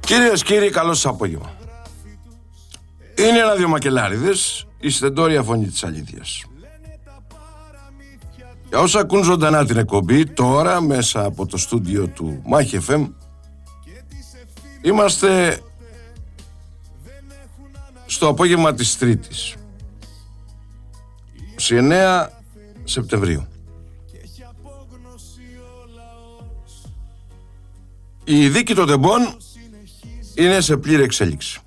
Κυρίες και κύριοι, καλώς σας απόγευμα. Είναι ένα-δύο μακελάριδες, η στεντόρια φωνή της αλήθειας. Για όσοι ακούν ζωντανά την εκπομπή, τώρα μέσα από το στούντιο του Μάχη FM, είμαστε στο απόγευμα της Τρίτης, 29 Σεπτεμβρίου. Η δίκη των τεμπών είναι σε πλήρη εξέλιξη.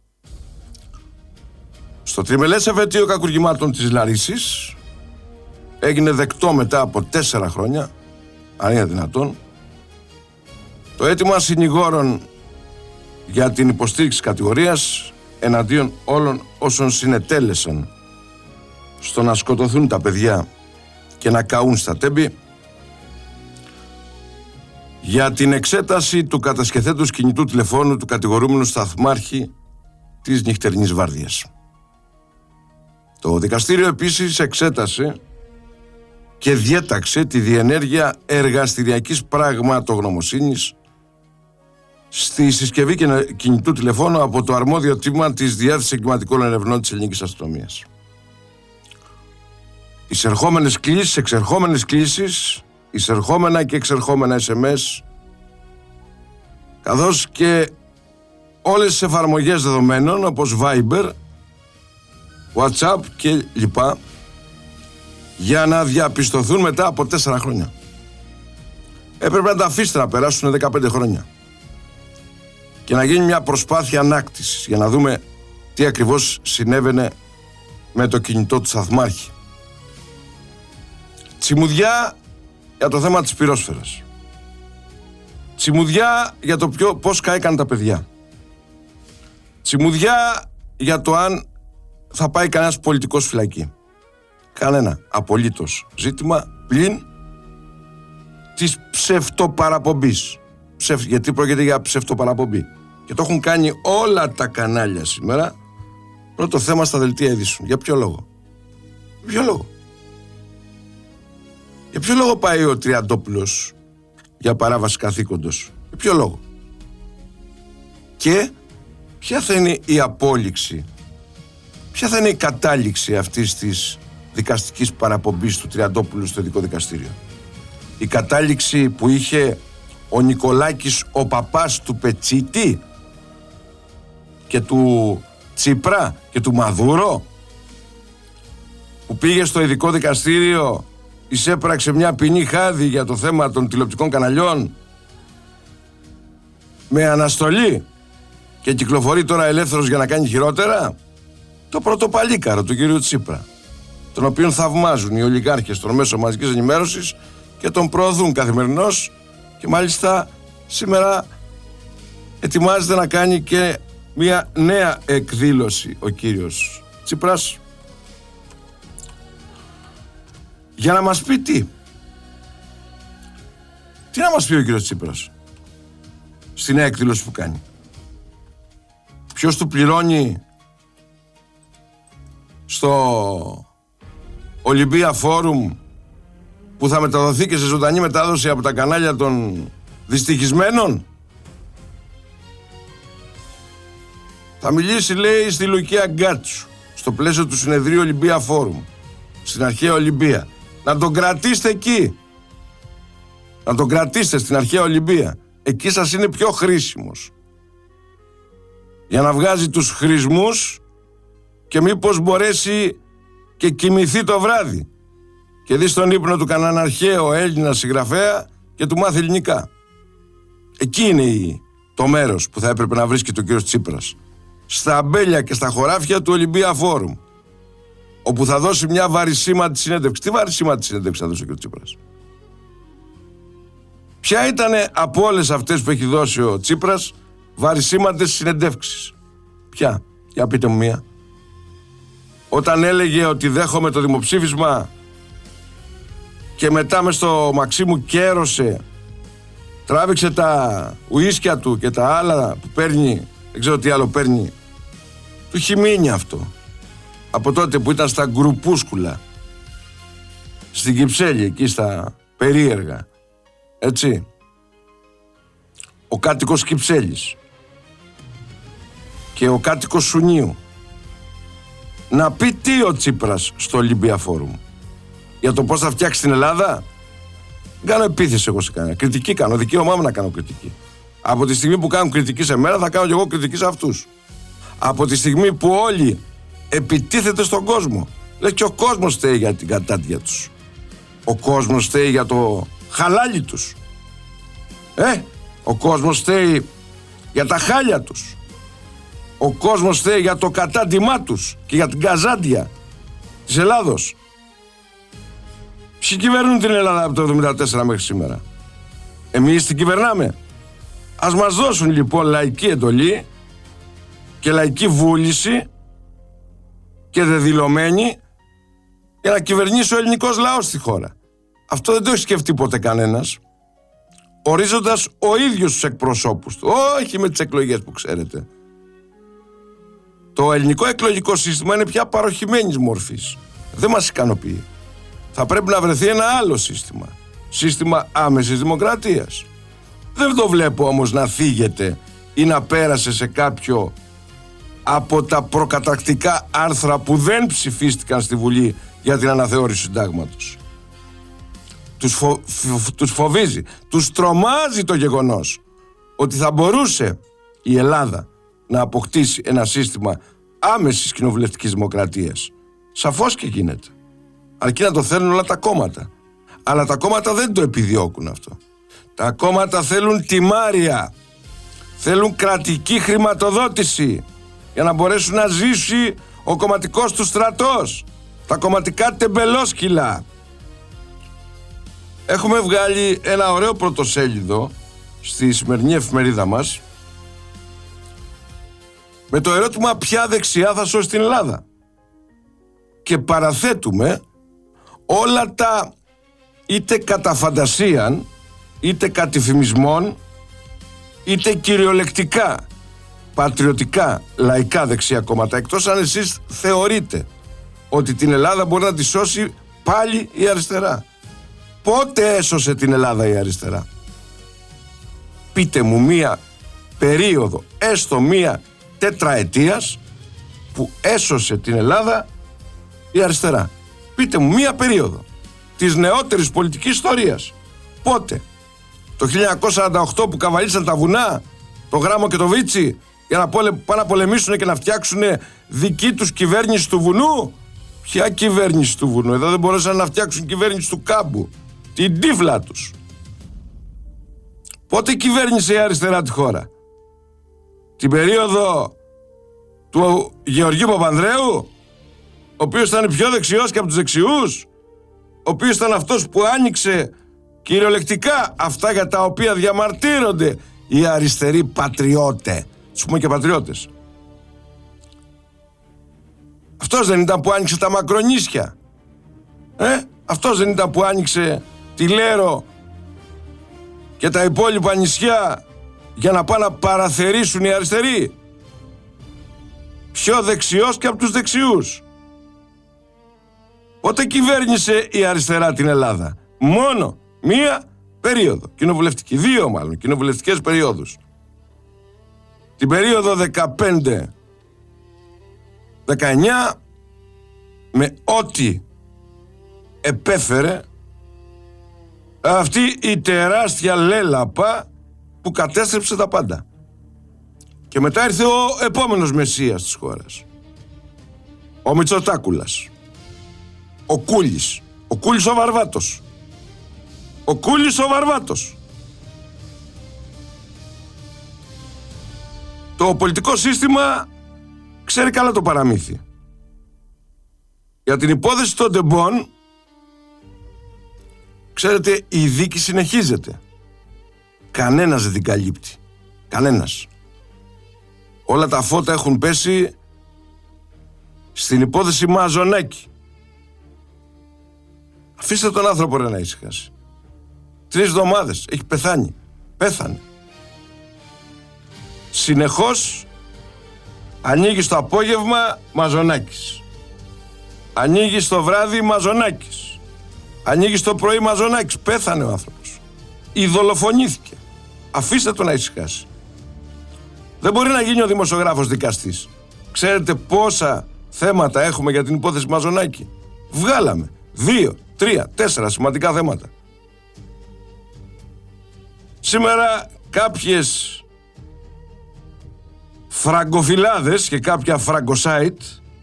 Στο τριμελές εφετείο κακουργημάτων της Λαρίσης έγινε δεκτό μετά από 4 χρόνια, αν είναι δυνατόν, το αίτημα συνηγόρων για την υποστήριξη κατηγορίας εναντίον όλων όσων συνετέλεσαν στο να σκοτωθούν τα παιδιά και να καούν στα τέμπη, για την εξέταση του κατασκευέντος κινητού τηλεφώνου του κατηγορούμενου σταθμάρχη της νυχτερινής βάρδιας. Το δικαστήριο επίσης εξέτασε και διέταξε τη διενέργεια εργαστηριακής πραγματογνωμοσύνης στη συσκευή κινητού τηλεφώνου από το αρμόδιο τμήμα της Διεύθυνσης Εγκληματικών Ερευνών της Ελληνικής Αστυνομίας. Εισερχόμενες κλήσεις, εξερχόμενες κλήσεις, εισερχόμενα και εξερχόμενα SMS, καθώς και όλες τις εφαρμογές δεδομένων όπως Viber, WhatsApp και λοιπά, για να διαπιστωθούν μετά από 4 χρόνια. Έπρεπε να τα αφήσετε να περάσουν 15 χρόνια και να γίνει μια προσπάθεια ανάκτησης για να δούμε τι ακριβώς συνέβαινε με το κινητό του σταθμάρχη. Τσιμουδιά για το θέμα της πυρόσφαιρας. Τσιμουδιά για το πώς κάηκαν τα παιδιά. Τσιμουδιά για το αν θα πάει κανένας πολιτικός φυλακή. Κανένα απολύτως ζήτημα πλην της ψευτοπαραπομπής. Γιατί πρόκειται για ψευτοπαραπομπή. Και το έχουν κάνει όλα τα κανάλια σήμερα. Πρώτο θέμα στα δελτία ειδήσεων. Για ποιο λόγο? Για ποιο λόγο πάει ο Τριαντόπουλος για παράβαση καθήκοντος? Για ποιο λόγο? Και ποια θα είναι η απόλυξη, ποια θα είναι η κατάληξη αυτής της δικαστικής παραπομπής του Τριαντόπουλου στο ειδικό δικαστήριο? Η κατάληξη που είχε ο Νικολάκης, ο παπάς του Πετσίτη και του Τσίπρα και του Μαδούρο, που πήγε στο ειδικό δικαστήριο, εισέπραξε μια ποινή χάδι για το θέμα των τηλεοπτικών καναλιών με αναστολή και κυκλοφορεί τώρα ελεύθερος για να κάνει χειρότερα? Το πρωτοπαλίκαρο του κυρίου Τσίπρα, τον οποίον θαυμάζουν οι ολιγάρχες των μέσων μαζικής ενημέρωσης και τον προωθούν καθημερινώς, και μάλιστα σήμερα ετοιμάζεται να κάνει και μια νέα εκδήλωση ο κύριος Τσίπρας για να μας πει τι να μας πει ο κύριος Τσίπρας στη νέα εκδήλωση που κάνει. Ποιος του πληρώνει στο Olympia Forum που θα μεταδοθεί και σε ζωντανή μετάδοση από τα κανάλια των δυστυχισμένων? Θα μιλήσει, λέει, στη Λουκία Γκάτσου στο πλαίσιο του συνεδρίου Olympia Forum στην αρχαία Ολυμπία. Να τον κρατήσετε εκεί. Να τον κρατήσετε στην αρχαία Ολυμπία. Εκεί σας είναι πιο χρήσιμος. Για να βγάζει τους χρησμούς και μήπως μπορέσει και κοιμηθεί το βράδυ και δει στον ύπνο του κανέναν αρχαίο Έλληνα συγγραφέα και του μάθει ελληνικά. Εκεί είναι το μέρος που θα έπρεπε να βρίσκεται ο κύριος Τσίπρας. Στα αμπέλια και στα χωράφια του Olympia Forum, όπου θα δώσει μια βαρισίμαντη συνέντευξη. Τι βαρισίμαντη συνέντευξη θα δώσει ο κ. Τσίπρας? Ποια ήταν από όλες αυτές που έχει δώσει ο Τσίπρας βαρισίμαντες συνεντεύξεις? Ποια? Για πείτε μου μία. Όταν έλεγε ότι δέχομαι το δημοψήφισμα και μετά μες στο Μαξίμου κέρωσε, τράβηξε τα ουίσκια του και τα άλλα που παίρνει, δεν ξέρω τι άλλο παίρνει, του έχει μείνει αυτό. Από τότε που ήταν στα γκρουπούσκουλα, στην Κυψέλη, εκεί στα περίεργα, έτσι, ο κάτοικος Κυψέλης, και ο κάτοικος Σουνίου, να πει τι ο Τσίπρας στο Olympia Forum για το πώς θα φτιάξει την Ελλάδα. Δεν κάνω επίθεση εγώ σε κανένα. Κριτική κάνω. Δικαίωμά μου να κάνω κριτική. Από τη στιγμή που κάνουν κριτική σε μένα, θα κάνω και εγώ κριτική σε αυτούς. Από τη στιγμή που όλοι επιτίθεται στον κόσμο, λέει και ο κόσμος φταίει για την κατάντια τους. Ο κόσμος φταίει για το χαλάλι τους. Ο κόσμος φταίει για τα χάλια τους. Ο κόσμος φταίει για το κατάντημά τους και για την καζάντια της Ελλάδος. Ποιοι κυβερνούν την Ελλάδα από το 1974 μέχρι σήμερα? Εμείς την κυβερνάμε. Ας μας δώσουν λοιπόν λαϊκή εντολή και λαϊκή βούληση και δεδηλωμένη για να κυβερνήσει ο ελληνικός λαός στη χώρα. Αυτό δεν το έχει σκεφτεί ποτέ κανένας, ορίζοντας ο ίδιος τους εκπροσώπους του, όχι με τις εκλογές που ξέρετε. Το ελληνικό εκλογικό σύστημα είναι πια παροχημένης μορφής. Δεν μας ικανοποιεί. Θα πρέπει να βρεθεί ένα άλλο σύστημα. Σύστημα άμεσης δημοκρατίας. Δεν το βλέπω όμως να θίγεται ή να πέρασε σε κάποιο από τα προκαταρκτικά άρθρα που δεν ψηφίστηκαν στη Βουλή για την αναθεώρηση του συντάγματος. Τους φοβίζει, τους τρομάζει το γεγονός ότι θα μπορούσε η Ελλάδα να αποκτήσει ένα σύστημα άμεσης κοινοβουλευτικής δημοκρατίας. Σαφώς και γίνεται. Αρκεί να το θέλουν όλα τα κόμματα. Αλλά τα κόμματα δεν το επιδιώκουν αυτό. Τα κόμματα θέλουν τιμάρια. Θέλουν κρατική χρηματοδότηση για να μπορέσουν να ζήσει ο κομματικός του στρατός. Τα κομματικά τεμπελόσκυλα. Έχουμε βγάλει ένα ωραίο πρωτοσέλιδο στη σημερινή εφημερίδα μας με το ερώτημα ποια δεξιά θα σώσει την Ελλάδα. Και παραθέτουμε όλα τα είτε κατά φαντασίαν, είτε κατηφημισμών, είτε κυριολεκτικά πατριωτικά λαϊκά δεξιά κόμματα, εκτός αν εσείς θεωρείτε ότι την Ελλάδα μπορεί να τη σώσει πάλι η αριστερά. Πότε έσωσε την Ελλάδα η αριστερά? Πείτε μου μία περίοδο, έστω μία τετραετίας, που έσωσε την Ελλάδα η αριστερά. Πείτε μου μία περίοδο της νεότερης πολιτικής ιστορίας. Πότε? Το 1948 που καβαλήσαν τα βουνά, το Γράμμο και το Βίτσι, για να πάνε να πολεμήσουν και να φτιάξουν δική τους κυβέρνηση του βουνού? Ποια κυβέρνηση του βουνού? Εδώ δεν μπορούσαν να φτιάξουν κυβέρνηση του κάμπου, την τύφλα τους. Πότε κυβέρνησε η αριστερά τη χώρα? Την περίοδο του Γεωργίου Παπανδρέου, ο οποίος ήταν πιο δεξιός και από τους δεξιούς, ο οποίος ήταν αυτός που άνοιξε κυριολεκτικά αυτά για τα οποία διαμαρτύρονται οι αριστεροί πατριώτες. Τους πούμε και πατριώτες. Αυτός δεν ήταν που άνοιξε τα Μακρονίσια? Αυτός δεν ήταν που άνοιξε τη Λέρο και τα υπόλοιπα νησιά για να πάνε να παραθερήσουν οι αριστεροί? Πιο δεξιός και από τους δεξιούς. Πότε κυβέρνησε η αριστερά την Ελλάδα? Μόνο μία περίοδο κοινοβουλευτική, δύο μάλλον κοινοβουλευτικές περιόδους. Την περίοδο 15-19, με ό,τι επέφερε αυτή η τεράστια λέλαπα που κατέστρεψε τα πάντα. Και μετά ήρθε ο επόμενος μεσσίας της χώρας, ο Μητσοτάκουλας, ο Κούλης ο Βαρβάτος, ο Κούλης ο Βαρβάτος. Το πολιτικό σύστημα ξέρει καλά το παραμύθι. Για την υπόθεση των Ντεμπών, ξέρετε, η δίκη συνεχίζεται. Κανένας δεν την καλύπτει. Κανένας. Όλα τα φώτα έχουν πέσει στην υπόθεση Μαζονάκη. Αφήστε τον άνθρωπο να ησυχάσει. 3 εβδομάδες έχει πεθάνει. Πέθανε. Συνεχώς ανοίγει στο απόγευμα Μαζονάκης. Ανοίγει στο βράδυ Μαζονάκης. Ανοίγει στο πρωί Μαζονάκης. Πέθανε ο άνθρωπος. Δολοφονήθηκε. Αφήστε τον να ησυχάσει. Δεν μπορεί να γίνει ο δημοσιογράφος δικαστής. Ξέρετε πόσα θέματα έχουμε για την υπόθεση Μαζονάκη? Βγάλαμε 2, 3, 4 σημαντικά θέματα. Σήμερα κάποιες φραγκοφυλάδες και κάποια φραγκοσάιτ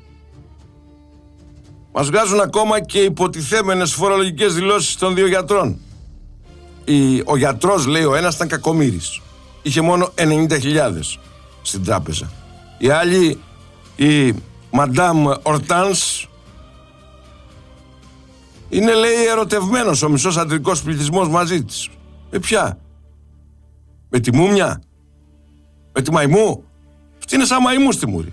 μας βγάζουν ακόμα και υποτιθέμενες φορολογικές δηλώσεις των 2 γιατρών. Ο γιατρός, λέει, ο ένας ήταν κακομοίρης. Είχε μόνο 90.000 στην τράπεζα. Η άλλη, η Μαντάμ Ορτάνς, είναι, λέει, ερωτευμένος ο μισός αντρικός πληθυσμός μαζί της. Με ποια? Με τη μούμια? Με τη μαϊμού? Αυτή είναι σαν μαϊμού στη μούρη.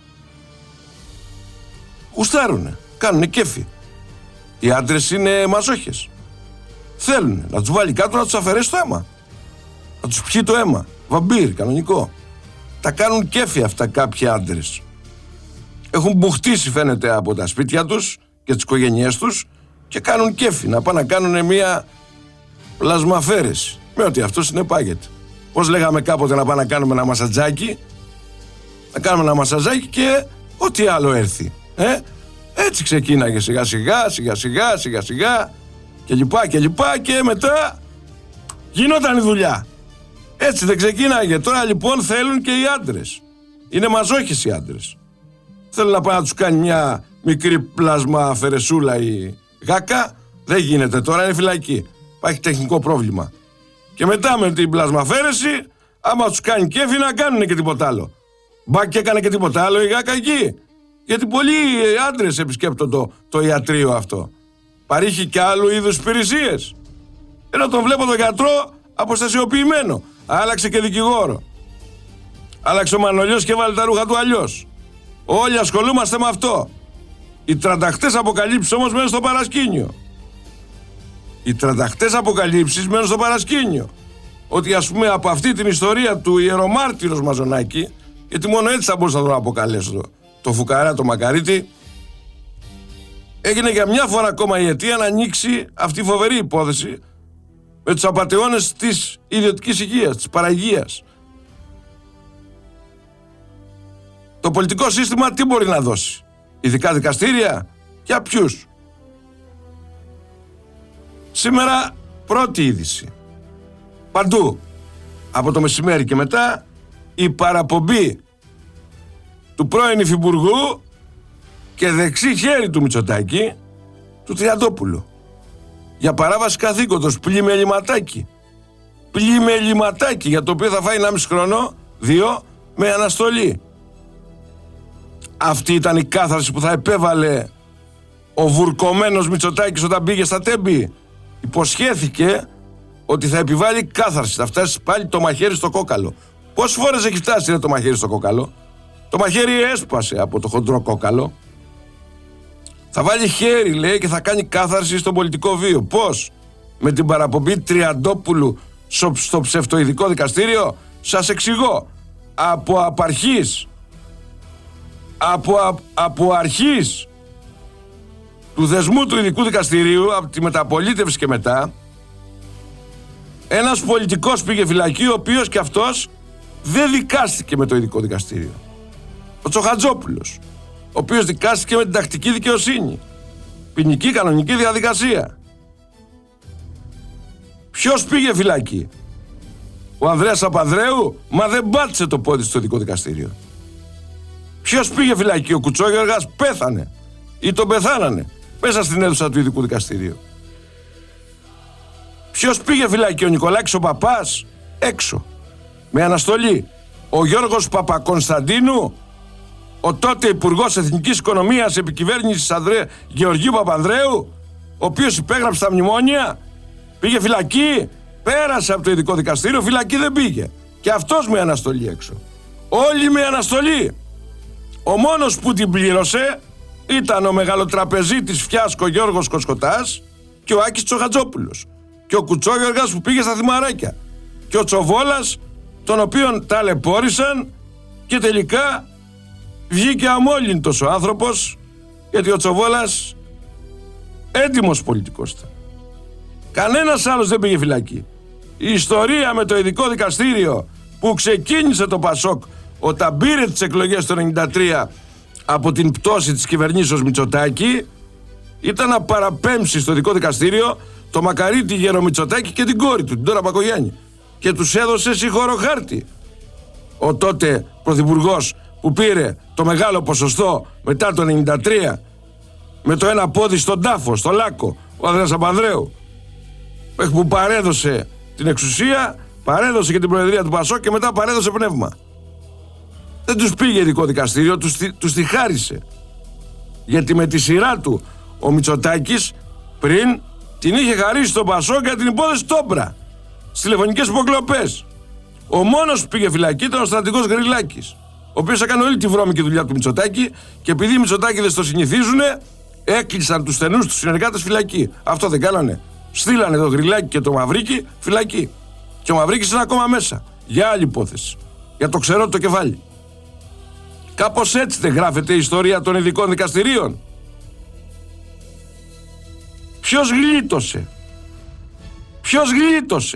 Γουστάρουνε, κάνουνε κέφι. Οι άντρες είναι μαζόχες. Θέλουν να τους βάλει κάτω, να τους αφαιρέσει το αίμα. Να τους πιει το αίμα. Βαμπύρ, κανονικό. Τα κάνουν κέφι αυτά κάποιοι άντρες. Έχουν μπουχτίσει, φαίνεται, από τα σπίτια τους και τις οικογένειές τους και κάνουν κέφι να πάνε να κάνουν μια πλασμαφέρεση. Με ότι αυτό συνεπάγεται. Πώς λέγαμε κάποτε να πάμε να κάνουμε ένα μασατζάκι? Να κάνουμε ένα μασατζάκι και ό,τι άλλο έρθει. Έτσι ξεκίναγε σιγά σιγά και λοιπά και μετά γινόταν η δουλειά. Έτσι δεν ξεκίναγε? Τώρα λοιπόν θέλουν και οι άντρες. Είναι μαζόχες οι άντρες. Θέλουν να πάει να τους κάνει μια μικρή πλάσμα αφαιρεσούλα η γάκα. Δεν γίνεται, τώρα είναι φυλακή. Υπάρχει τεχνικό πρόβλημα. Και μετά με την πλασμαφέρεση, άμα τους κάνει κέφι, να κάνουν και τίποτα άλλο. Μπα και έκανε και τίποτα άλλο η γάκα εκεί. Γιατί πολλοί άντρες επισκέπτονται το ιατρείο αυτό. Παρήχει και άλλου είδους υπηρεσίες. Ενώ τον βλέπω τον γιατρό αποστασιοποιημένο. Άλλαξε και δικηγόρο. Άλλαξε ο Μανολιός και βάλε τα ρούχα του αλλιώς. Όλοι ασχολούμαστε με αυτό. Οι τρανταχτές αποκαλύψεις όμως μένουν στο παρασκήνιο. Οι τρανταχτές αποκαλύψεις μένουν στο παρασκήνιο. Ότι, ας πούμε, από αυτή την ιστορία του ιερομάρτυρος Μαζονάκη, γιατί μόνο έτσι θα μπορούσα να τον αποκαλέσω, το φουκαρά, το μακαρίτη, έγινε για μια φορά ακόμα η αιτία να ανοίξει αυτή η φοβερή υπόθεση με τους απατεώνες της ιδιωτικής υγείας, της παραγείας. Το πολιτικό σύστημα τι μπορεί να δώσει? Ειδικά δικαστήρια? Για ποιους? Σήμερα πρώτη είδηση. Παντού, από το μεσημέρι και μετά, η παραπομπή του πρώην υφυπουργού και δεξί χέρι του Μητσοτάκη, του Τριαντόπουλου, για παράβαση καθήκοντος, πλημεληματάκι. Πλημεληματάκι, για το οποίο θα φάει 1,5 χρόνο, 2, με αναστολή. Αυτή ήταν η κάθαρση που θα επέβαλε ο βουρκωμένος Μητσοτάκης όταν πήγε στα Τέμπη. Υποσχέθηκε ότι θα επιβάλλει κάθαρση, θα φτάσει πάλι το μαχαίρι στο κόκαλο. Πόσες φορές έχει φτάσει το μαχαίρι στο κόκαλο? Το μαχαίρι έσπασε από το χοντρό κόκαλο. Θα βάλει χέρι, λέει, και θα κάνει κάθαρση στο πολιτικό βίο. Πώς? Με την παραπομπή Τριαντόπουλου στο ψευτοειδικό δικαστήριο? Σας εξηγώ. Από αρχής του δεσμού του ειδικού δικαστηρίου, από τη μεταπολίτευση και μετά, ένας πολιτικός πήγε φυλακή, ο οποίος και αυτός δεν δικάστηκε με το ειδικό δικαστήριο. Ο Τσοχατζόπουλος, ο οποίος δικάστηκε με την τακτική δικαιοσύνη. Ποινική κανονική διαδικασία. Ποιος πήγε φυλακή? Ο Ανδρέας Παπανδρέου? Μα δεν πάτησε το πόδι στο ειδικό δικαστήριο. Ποιος πήγε φυλακή? Ο Κουτσόγιοργας? Πέθανε ή τον πεθάνανε μέσα στην αίθουσα του ειδικού δικαστηρίου. Ποιος πήγε φυλακή? Ο Νικολάκης ο Παπάς? Έξω, με αναστολή. Ο Γιώργος Παπακωνσταντίνου, ο τότε Υπουργός Εθνικής Οικονομίας επί κυβέρνησης Γεωργίου Παπανδρέου, ο οποίος υπέγραψε τα μνημόνια, πήγε φυλακή? Πέρασε από το ειδικό δικαστήριο, φυλακή δεν πήγε. Και αυτός με αναστολή έξω. Όλοι με αναστολή. Ο μόνος που την πλήρωσε ήταν ο μεγαλοτραπεζίτης φιάσκο Γιώργος Κοσκοτάς και ο Άκης Τσοχατζόπουλος. Και ο Κουτσόγιοργας που πήγε στα θυμαράκια. Και ο Τσοβόλας, τον οποίον ταλαιπώρησαν και τελικά βγήκε αμόλυντος ο άνθρωπος, γιατί ο Τσοβόλας έντιμος πολιτικός ήταν. Κανένας άλλος δεν πήγε φυλακή. Η ιστορία με το ειδικό δικαστήριο που ξεκίνησε το Πασόκ όταν πήρε τις εκλογές το 1993 από την πτώση της κυβερνήσεως Μητσοτάκη, ήταν να παραπέμψει στο ειδικό δικαστήριο το Μακαρίτη Γερο Μητσοτάκη και την κόρη του, την Ντόρα Μπακογιάννη, και τους έδωσε συγχωροχάρτη. Ο τότε πρωθυπουργός που πήρε το μεγάλο ποσοστό μετά το 1993 με το ένα πόδι στον τάφο, στο Λάκκο, ο Ανδρέας Παπανδρέου, που παρέδωσε την εξουσία, παρέδωσε και την προεδρία του Πασόκ και μετά παρέδωσε πνεύμα. Δεν τους πήγε ειδικό δικαστήριο, τους τη χάρισε. Γιατί με τη σειρά του ο Μητσοτάκης πριν την είχε χαρίσει στο Πασόκ για την υπόθεση Τόμπρα, στις τηλεφωνικές υποκλοπές. Ο μόνος που πήγε φυλακή ήταν ο στρατηγός Γρυλάκης, ο οποίος έκανε όλη τη βρώμικη δουλειά του Μητσοτάκη, και επειδή οι Μητσοτάκηδες το συνηθίζουν, έκλεισαν τους στενούς τους συνεργάτες φυλακή. Αυτό δεν κάνανε? Στείλανε το Γρυλάκη και το Μαυρίκη φυλακή. Και ο Μαυρίκης είναι ακόμα μέσα. Για άλλη υπόθεση. Για το ξερό το κεφάλι. Κάπως έτσι δεν γράφεται η ιστορία των ειδικών δικαστηρίων? Ποιος γλίτωσε? Ποιος γλίτωσε?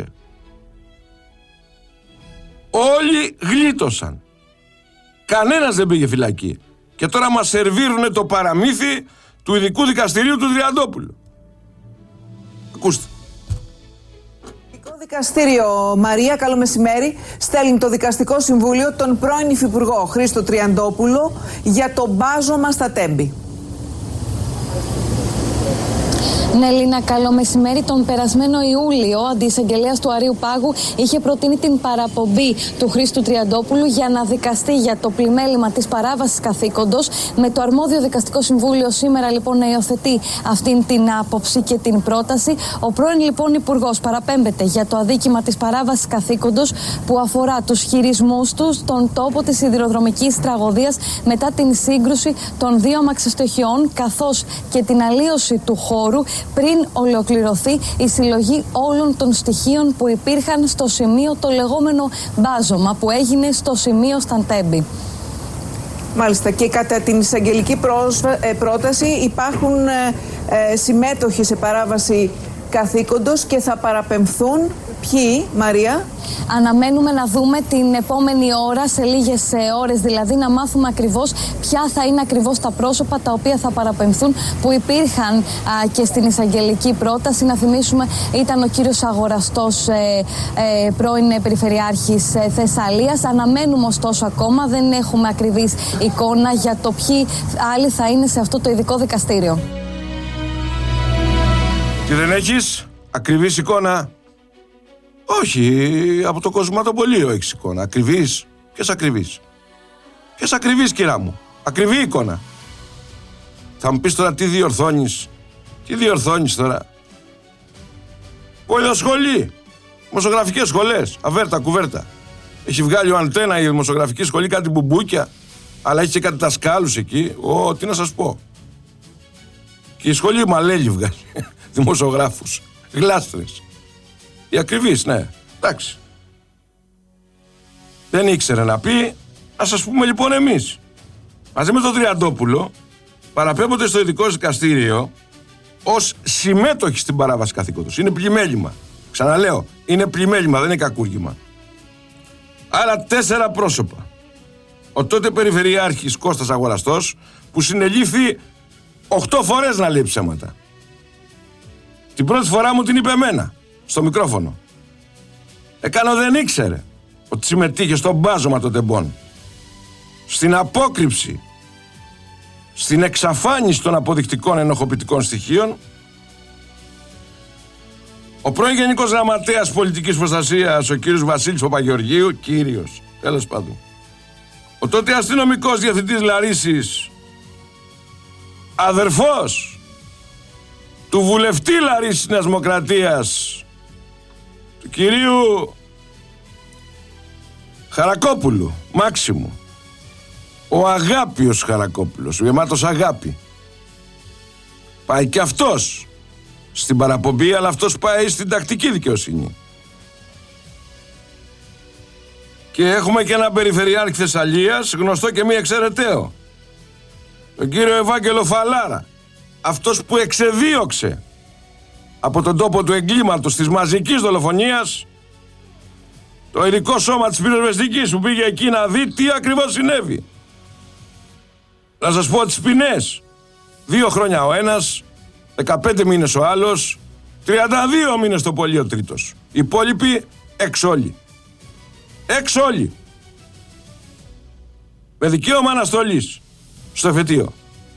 Όλοι γλίτωσαν. Κανένας δεν πήγε φυλακή. Και τώρα μας σερβίρουνε το παραμύθι του ειδικού δικαστηρίου του Τριαντόπουλου. Ακούστε. Δικαστήριο, Μαρία, καλό μεσημέρι. Στέλνει το Δικαστικό Συμβούλιο τον πρώην Υφυπουργό Χρήστο Τριαντόπουλο για το μπάζωμα στα Τέμπη. Ναι, Λίνα, καλό μεσημέρι. Τον περασμένο Ιούλιο, ο αντιεισαγγελέας του Αρείου Πάγου είχε προτείνει την παραπομπή του Χρήστου Τριαντόπουλου για να δικαστεί για το πλημέλημα της παράβασης καθήκοντος. Με το αρμόδιο Δικαστικό Συμβούλιο σήμερα λοιπόν να υιοθετεί αυτήν την άποψη και την πρόταση. Ο πρώην λοιπόν Υπουργός παραπέμπεται για το αδίκημα της παράβασης καθήκοντος που αφορά τους χειρισμούς του στον τόπο της σιδηροδρομικής τραγωδίας μετά την σύγκρουση των δύο αμαξιστοχιών, καθώς και την αλλίωση του χώρου πριν ολοκληρωθεί η συλλογή όλων των στοιχείων που υπήρχαν στο σημείο, το λεγόμενο μπάζωμα που έγινε στο σημείο Σταντέμπη. Μάλιστα, και κατά την εισαγγελική πρόταση υπάρχουν συμμέτοχοι σε παράβαση καθήκοντος και θα παραπεμφθούν. Ποιοι, Μαρία? Αναμένουμε να δούμε την επόμενη ώρα, σε λίγες ώρες δηλαδή, να μάθουμε ακριβώς ποια θα είναι ακριβώς τα πρόσωπα τα οποία θα παραπεμφθούν, που υπήρχαν και στην εισαγγελική πρόταση. Να θυμίσουμε, ήταν ο κύριος Αγοραστός, πρώην Περιφερειάρχης Θεσσαλίας. Αναμένουμε ωστόσο ακόμα, δεν έχουμε ακριβής εικόνα για το ποιοι άλλοι θα είναι σε αυτό το ειδικό δικαστήριο. Τι δεν έχεις ακριβής εικόνα? Όχι, από το κοσματοπολείο έχεις εικόνα. Ακριβής. Ποιες ακριβής? Ποιες ακριβής, κυρά μου? Ακριβή εικόνα. Θα μου πεις τώρα τι διορθώνεις? Τι διορθώνεις τώρα? Πολυδοσχολή. Δημοσιογραφικές σχολές. Αβέρτα, κουβέρτα. Έχει βγάλει ο Αντένα η δημοσιογραφική σχολή κάτι μπουμπούκια, αλλά έχει και κάτι δασκάλους εκεί. Τι να σας πω. Και η σχολή Μαλέλη βγάλει δημοσιογράφους. Γλάστρες. Η ακριβής, ναι. Εντάξει. Δεν ήξερε να πει. Ας σας πούμε λοιπόν εμείς. Μαζί με τον Τριαντόπουλο παραπέμπονται στο ειδικό δικαστήριο ως συμμέτοχοι στην παράβαση καθήκοντος. Είναι πλημέλημα. Ξαναλέω, είναι πλημέλημα, δεν είναι κακούργημα. Άρα 4 πρόσωπα. Ο τότε Περιφερειάρχης Κώστας Αγοραστός, που συνελήφθη 8 φορές να λέει ψέματα. Την πρώτη φορά μου την είπε εμένα, στο μικρόφωνο. Έκανε δεν ήξερε ότι συμμετείχε στο μπάζωμα των τεμπών, στην απόκρυψη, στην εξαφάνιση των αποδεικτικών ενοχοποιητικών στοιχείων. Ο πρώην Γενικός Γραμματέας Πολιτικής Προστασίας, ο κύριος Βασίλης Παπαγεωργίου, κύριος, τέλος πάντων, ο τότε αστυνομικός διευθυντής Λαρίσης, αδερφός του βουλευτή Λαρίσης Νέας Δημοκρατίας, του κυρίου Χαρακόπουλου, Μάξιμου, ο Αγάπιος Χαρακόπουλος, ο γεμάτος αγάπη, πάει και αυτός στην παραπομπή, αλλά αυτός πάει στην τακτική δικαιοσύνη. Και έχουμε και ένα Περιφερειάρχη Θεσσαλίας, γνωστό και μη εξαιρεταίο, τον κύριο Ευάγγελο Φαλάρα, αυτός που εξεδίωξε από τον τόπο του εγκλήματος της μαζικής δολοφονίας Το ειδικό σώμα της πυροσβεστικής που πήγε εκεί να δει τι ακριβώς συνέβη. Να σας πω τις ποινές. 2 χρόνια ο ένας, 15 μήνες ο άλλος, 32 μήνες το πολύ ο τρίτος. Οι υπόλοιποι έξω όλοι. Έξω όλοι. Με δικαίωμα αναστολής στο εφετείο.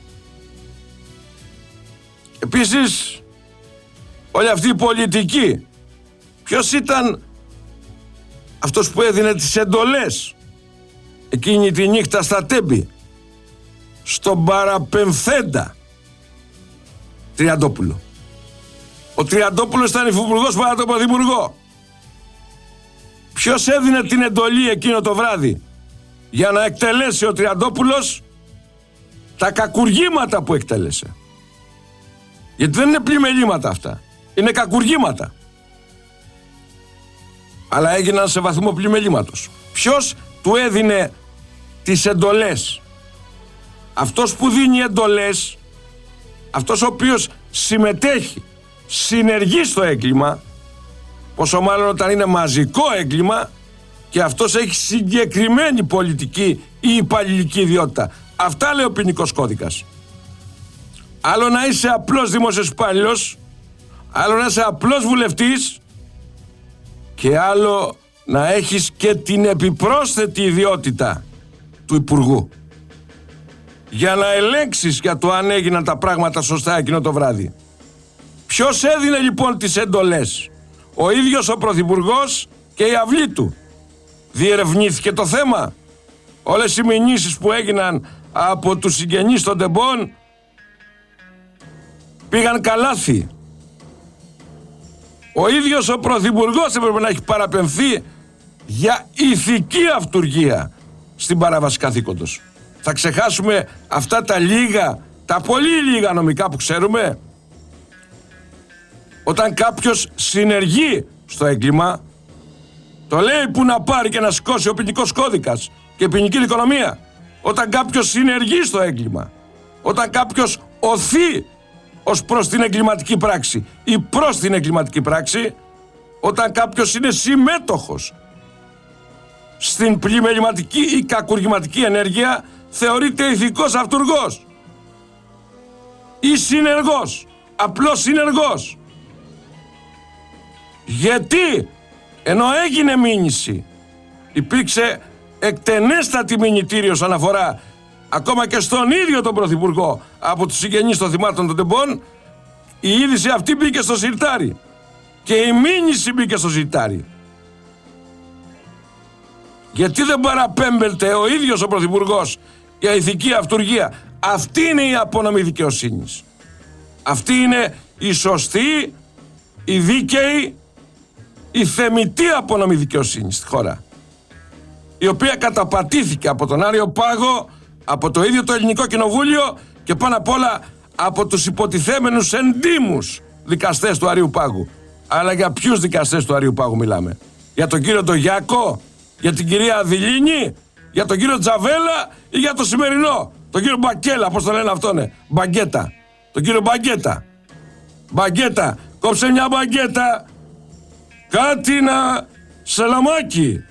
Επίσης, όλη αυτή η πολιτική, ποιος ήταν αυτός που έδινε τις εντολές εκείνη τη νύχτα στα Τέμπη, στον παραπεμφθέντα Τριαντόπουλο? Ο Τριαντόπουλος ήταν υφυπουργός παρά τον πρωθυπουργό. Ποιος έδινε την εντολή εκείνο το βράδυ για να εκτελέσει ο Τριαντόπουλος τα κακουργήματα που εκτέλεσε? Γιατί δεν είναι πλημελήματα αυτά, είναι κακουργήματα, αλλά έγιναν σε βαθμό πλημελήματος. Ποιος του έδινε τις εντολές? Αυτός που δίνει εντολές, αυτός ο οποίος συμμετέχει, συνεργεί στο έγκλημα, πόσο μάλλον όταν είναι μαζικό έγκλημα και αυτός έχει συγκεκριμένη πολιτική ή υπαλληλική ιδιότητα. Αυτά λέει ο ποινικός κώδικας. Άλλο να είσαι απλός δημόσιος υπάλληλος, άλλο να είσαι απλός βουλευτής και άλλο να έχεις και την επιπρόσθετη ιδιότητα του υπουργού για να ελέγξεις για το αν έγιναν τα πράγματα σωστά εκείνο το βράδυ. Ποιος έδινε λοιπόν τις εντολές? Ο ίδιος ο πρωθυπουργός και η αυλή του. Διερευνήθηκε το θέμα? Όλες οι μηνύσεις που έγιναν από τους συγγενείς των τεμπών πήγαν καλάθι? Ο ίδιος ο πρωθυπουργός έπρεπε να έχει παραπεμφθεί για ηθική αυτουργία στην παράβαση καθήκοντος. Θα ξεχάσουμε αυτά τα λίγα, τα πολύ λίγα νομικά που ξέρουμε? Όταν κάποιος συνεργεί στο έγκλημα, το λέει που να πάρει και να σηκώσει ο ποινικός κώδικας και η ποινική δικονομία. Όταν κάποιος συνεργεί στο έγκλημα, όταν κάποιος οθεί ως προς την εγκληματική πράξη ή προς την εγκληματική πράξη, όταν κάποιος είναι συμμέτοχος στην πλημεληματική ή κακουργηματική ενέργεια, θεωρείται ηθικός αυτουργός ή συνεργός, απλός συνεργός. Γιατί ενώ έγινε μήνυση, υπήρξε εκτενέστατη μηνυτήριος αναφορά ακόμα και στον ίδιο τον πρωθυπουργό από τους συγγενείς των θυμάτων των τεμπών, η είδηση αυτή μπήκε στο συρτάρι και η μήνυση μπήκε στο συρτάρι. Γιατί δεν παραπέμπεται ο ίδιος ο πρωθυπουργός για ηθική αυτουργία? Αυτή είναι η απονομή δικαιοσύνης. Αυτή είναι η σωστή, η δίκαιη, η θεμιτή απονομή δικαιοσύνης στη χώρα, η οποία καταπατήθηκε από τον Άριο Πάγο, από το ίδιο το Ελληνικό Κοινοβούλιο και πάνω απ' όλα από τους υποτιθέμενους εντύμους δικαστές του Αρείου Πάγου. Αλλά για ποιους δικαστές του Αρείου Πάγου μιλάμε? Για τον κύριο Ντογιάκο, για την κυρία Αδηλίνη, για τον κύριο Τζαβέλα ή για το σημερινό, τον κύριο Μπακέλα, πώς το λένε αυτόν, Μπαγκέτα? Τον κύριο Μπαγκέτα. Μπαγκέτα, κόψε μια μπαγκέτα, κάτι να σαλαμάκι.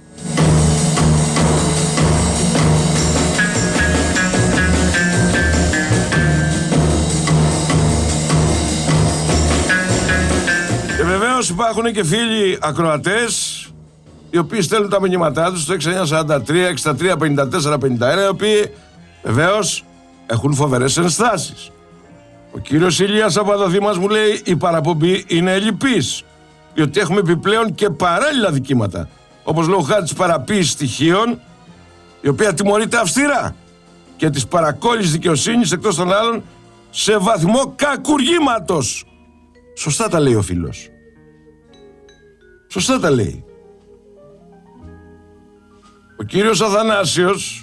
Και βεβαίως υπάρχουν και φίλοι ακροατές οι οποίοι στέλνουν τα μηνύματά τους στο 6943, 63, 54, 51, οι οποίοι βεβαίως έχουν φοβερές ενστάσεις. Ο κύριος Ηλίας Απαδοδήμας μου λέει: η παραπομπή είναι ελλειπής, διότι έχουμε επιπλέον και παράλληλα δικήματα, όπως λόγω χάρη της παραποίησης στοιχείων, η οποία τιμωρείται αυστηρά, και της παρακόλλησης δικαιοσύνης, εκτός των άλλων, σε βαθμό κακουργήματος. Σωστά τα λέει ο φίλος. Σωστά τα λέει. Ο κύριος Αθανάσιος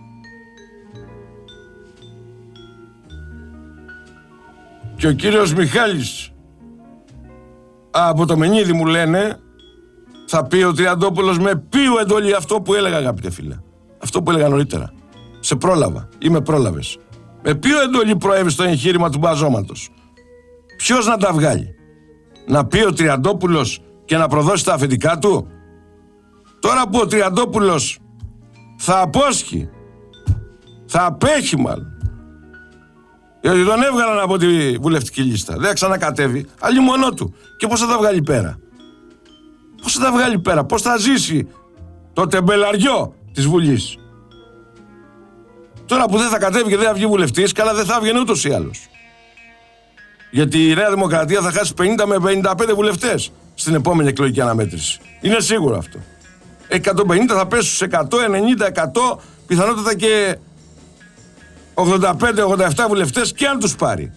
και ο κύριος Μιχάλης από το Μενίδη μου λένε, θα πει ο Τριαντόπουλος με ποιο εντολή? Αυτό που έλεγα, αγαπητέ φίλε, αυτό που έλεγα νωρίτερα. Σε πρόλαβα ή με πρόλαβες? Με ποιο εντολή προέβη στο εγχείρημα του μπαζώματος? Ποιος να τα βγάλει? Να πει ο Τριαντόπουλος και να προδώσει τα αφεντικά του? Τώρα που ο Τριαντόπουλος θα απόσχει, θα απέχει μάλλον, γιατί τον έβγαλαν από τη βουλευτική λίστα, δεν θα ξανακατέβει, αλλή μόνο του. Και πώς θα τα βγάλει πέρα? Πώς θα τα βγάλει πέρα? Πώς θα ζήσει το τεμπελαριό της Βουλής? Τώρα που δεν θα κατέβει και δεν θα βγει βουλευτής, καλά δεν θα βγαίνει ούτως ή άλλως. Γιατί η Νέα Δημοκρατία θα χάσει 50 με 55 βουλευτές στην επόμενη εκλογική αναμέτρηση. Είναι σίγουρο αυτό. 150 θα πέσουν σε 100, 90, 100, πιθανότατα και 85-87 βουλευτές, και αν τους πάρει.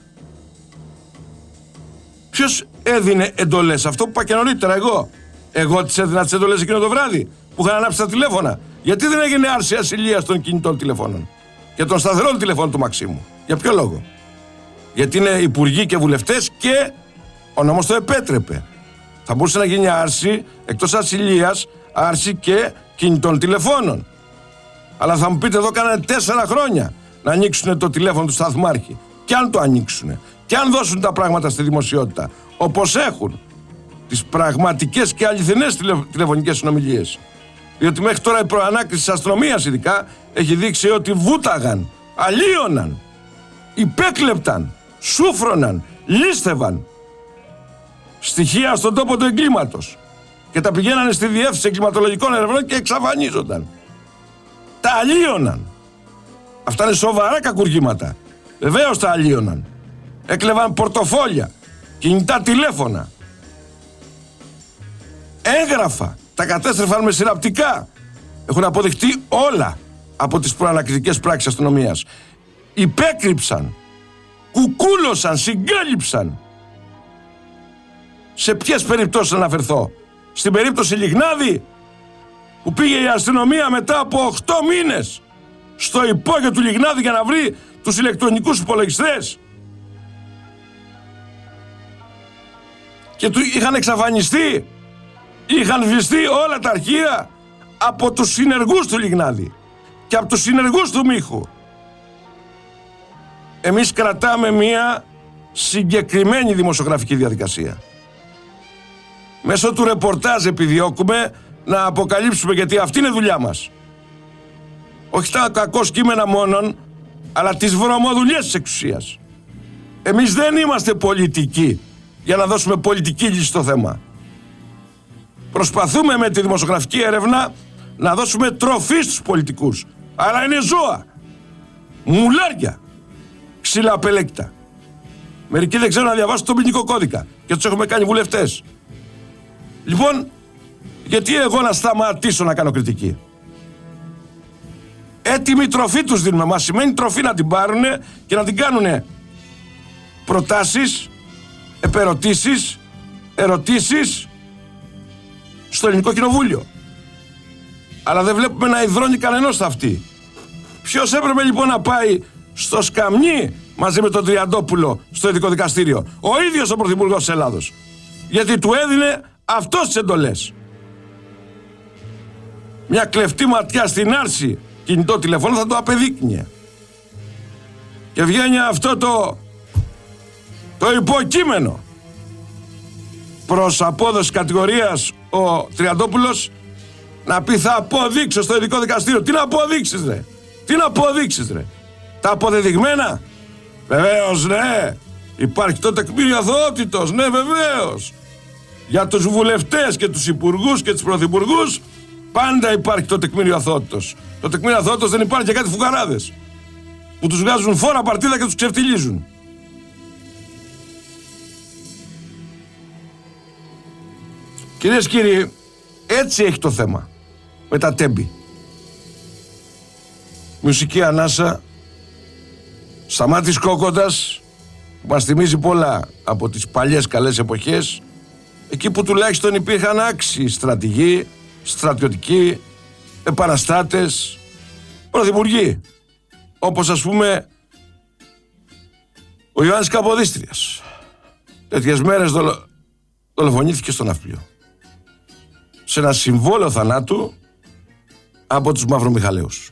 Ποιος έδινε εντολές? Αυτό που είπα και νωρίτερα, εγώ τις έδινα τις εντολές εκείνο το βράδυ που είχαν ανάψει τα τηλέφωνα. Γιατί δεν έγινε άρση ασυλίας των κινητών τηλεφώνων και των σταθερών τηλεφώνων του Μαξίμου? Για ποιο λόγο? Γιατί είναι υπουργοί και βουλευτές και ο νόμος το επέτρεπε. Θα μπορούσε να γίνει άρση, εκτός ασυλίας, άρση και κινητών τηλεφώνων. Αλλά θα μου πείτε, εδώ κάνανε 4 χρόνια να ανοίξουν το τηλέφωνο του σταθμάρχη. Και αν το ανοίξουν, και αν δώσουν τα πράγματα στη δημοσιότητα, όπως έχουν τις πραγματικές και αληθινές τηλεφωνικές συνομιλίες. Διότι μέχρι τώρα η προανάκριση της αστυνομίας ειδικά έχει δείξει ότι βούταγαν, αλλίωναν, υπέκλεπταν, σούφρωναν, λίστευαν στοιχεία στον τόπο του εγκλήματος και τα πηγαίνανε στη διεύθυνση εγκληματολογικών ερευνών και εξαφανίζονταν. Τα αλλίωναν. Αυτά είναι σοβαρά κακουργήματα. Βεβαίως τα αλλίωναν. Έκλεβαν πορτοφόλια, κινητά τηλέφωνα, έγγραφα, τα κατέστρεφαν με συναπτικά. Έχουν αποδειχτεί όλα από τις προανακριτικές πράξεις αστυνομίας. Υπέκρυψαν, κουκούλωσαν, συγκάλυψαν. Σε ποιες περιπτώσεις αναφερθώ? Στην περίπτωση Λιγνάδη, που πήγε η αστυνομία μετά από 8 μήνες στο υπόγειο του Λιγνάδη για να βρει τους ηλεκτρονικούς υπολογιστές και είχαν εξαφανιστεί, είχαν σβηστεί όλα τα αρχεία από τους συνεργούς του Λιγνάδη και από τους συνεργούς του Μίχου. Εμείς κρατάμε μία συγκεκριμένη δημοσιογραφική διαδικασία. Μέσω του ρεπορτάζ επιδιώκουμε να αποκαλύψουμε, γιατί αυτή είναι δουλειά μας. Όχι τα κακό κείμενα μόνον, αλλά τις βρωμοδουλειές της εξουσίας. Εμείς δεν είμαστε πολιτικοί για να δώσουμε πολιτική λύση στο θέμα. Προσπαθούμε με τη δημοσιογραφική έρευνα να δώσουμε τροφή στους πολιτικούς. Αλλά είναι ζώα, μουλάρια, ξυλαπελέκτα. Μερικοί δεν ξέρουν να διαβάσουν τον ποινικό κώδικα και τους έχουμε κάνει βουλευτές. Λοιπόν, γιατί εγώ να σταματήσω να κάνω κριτική? Έτοιμη τροφή τους δίνουμε. Μας σημαίνει τροφή να την πάρουν και να την κάνουν προτάσεις, επερωτήσεις, ερωτήσεις στο Ελληνικό Κοινοβούλιο. Αλλά δεν βλέπουμε να υδρώνει κανένας στα αυτή. Ποιος έπρεπε λοιπόν να πάει στο σκαμνί μαζί με τον Τριαντόπουλο στο ειδικό δικαστήριο? Ο ίδιος ο Πρωθυπουργός της Ελλάδος. Γιατί του έδινε αυτός τις εντολές. Μια κλεφτή ματιά στην άρση κινητό τηλεφώνο θα το απεδείκνυε. Και βγαίνει αυτό το υποκείμενο προς απόδοση κατηγορίας ο Τριαντόπουλος να πει θα αποδείξω στο ειδικό δικαστήριο. Τι να αποδείξεις ρε? Τι να αποδείξεις ρε? Τα αποδεδειγμένα? Βεβαίως ναι. Υπάρχει το τεκμήριο αθωότητος. Ναι βεβαίως. Για τους βουλευτές και τους υπουργούς και τους πρωθυπουργούς πάντα υπάρχει το τεκμήριο αθωότητος. Το τεκμήριο αθωότητος δεν υπάρχει για κάτι φουκαράδες που τους βγάζουν φόρα παρτίδα και τους ξεφτιλίζουν. Κυρίες και κύριοι, έτσι έχει το θέμα με τα τέμπη. Μουσική ανάσα, Σταμάτης Κόκοντας, που μας θυμίζει πολλά από τις παλιές καλές εποχές, εκεί που τουλάχιστον υπήρχαν άξιοι στρατηγοί, στρατιωτικοί, επαναστάτες, πρωθυπουργοί, όπως ας πούμε ο Ιωάννης Καποδίστριας. Τέτοιες μέρες δολοφονήθηκε στο Ναυπλίο σε ένα συμβόλαιο θανάτου από τους Μαυρομιχαλαίους.